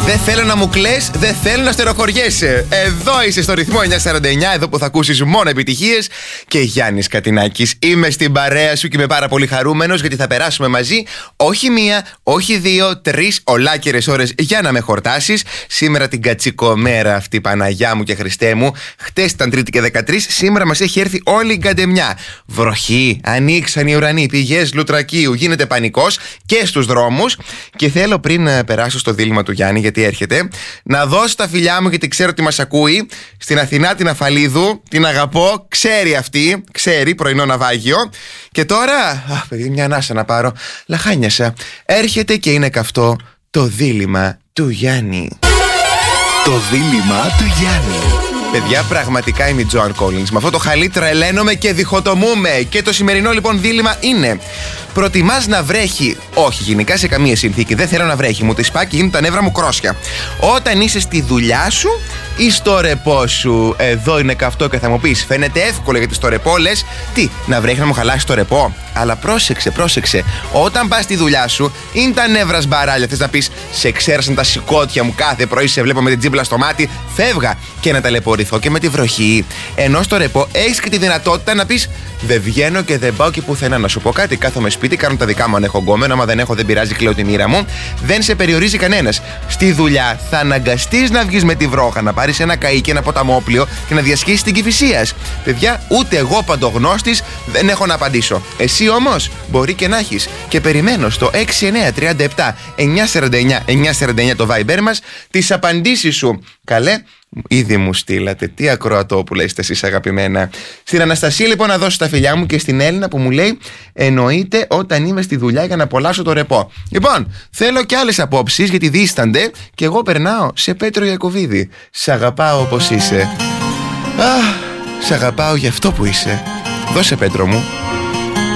Δεν θέλω να μου κλαις, δεν θέλω να στεροχωριέσαι. Εδώ είσαι στο ρυθμό 949, εδώ που θα ακούσεις μόνο επιτυχίες. Και Γιάννης Κατινάκης, είμαι στην παρέα σου και είμαι πάρα πολύ χαρούμενος γιατί θα περάσουμε μαζί όχι μία, όχι δύο, 3 ολάκερες ώρες για να με χορτάσεις. Σήμερα την κατσικομέρα αυτή, Παναγιά μου και Χριστέ μου. Χτες ήταν Τρίτη και 13, σήμερα μας έχει έρθει όλη η γκαντεμιά. Βροχή, ανοίξαν οι ουρανοί, πηγές Λουτρακίου, γίνεται πανικός και στους δρόμους. Και θέλω πριν περάσω στο δίλημμα του Γιάννη, γιατί έρχεται, να δώσω τα φιλιά μου γιατί ξέρω ότι μας ακούει. Στην Αθηνά την Αφαλίδου, την αγαπώ, ξέρει αυτή, ξέρει, πρωινό ναυάγιο. Και τώρα, παιδί, μια ανάσα να πάρω, λαχάνιασα. Έρχεται και είναι καυτό το δίλημμα του Γιάννη. Το δίλημμα του Γιάννη. Παιδιά, πραγματικά είμαι η Τζοάν Κόλινς. Με αυτό το χαλί τρελαίνομαι και διχοτομούμε. Και το σημερινό λοιπόν δίλημμα είναι: προτιμάς να βρέχει? Όχι, γενικά σε καμία συνθήκη. Δεν θέλω να βρέχει. Μου τη σπάει και γίνουν τα νεύρα μου κρόσια. Όταν είσαι στη δουλειά σου ή στο ρεπό σου? Εδώ είναι καυτό και θα μου πεις: φαίνεται εύκολο γιατί στο ρεπό λες, τι, να βρέχει να μου χαλάσει το ρεπό? Αλλά πρόσεξε. Όταν πας στη δουλειά σου, είναι τα νεύρα σμπαράλια. Θες να πεις: σε ξέρασαν τα σηκώτια μου κάθε πρωί, σε βλέπω με την τζίμπλα στο μάτι, φεύγα και να ταλαιπωρηθώ και με τη βροχή. Ενώ στο ρεπό έχεις και τη δυνατότητα να πεις: δεν βγαίνω και δεν πάω και πουθενά. Να σου πω κάτι: κάθομαι σπίτι, κάνω τα δικά μου αν έχω γκόμενο. Άμα δεν έχω, δεν πειράζει, κλαίω τη μοίρα μου. Δεν σε περιορίζει κανένας. Στη δουλειά θα αναγκαστείς να βγεις με τη βρόχα, να πάρεις ένα καΐ και ένα ποταμόπλιο και να διασχίσεις την Κηφισίας. Παιδιά, ούτε εγώ παντογνώστης δεν έχω να απαντήσω. Εσύ όμως μπορεί και να έχεις. Και περιμένω στο 6937 949 το Viber μας τις απαντήσεις σου. Καλέ, ήδη μου στείλατε. Τι ακροατόπουλα είστε εσείς, αγαπημένα. Στην Αναστασία λοιπόν να δώσω τα φιλιά μου και στην Έλληνα που μου λέει: εννοείται όταν είμαι στη δουλειά για να απολαύσω το ρεπό. Λοιπόν, θέλω και άλλες απόψεις γιατί δίστανται και εγώ περνάω σε Πέτρο Ιακωβίδη. Σ' αγαπάω όπως είσαι. Σ' αγαπάω για αυτό που είσαι. Δώσε, Πέτρο μου.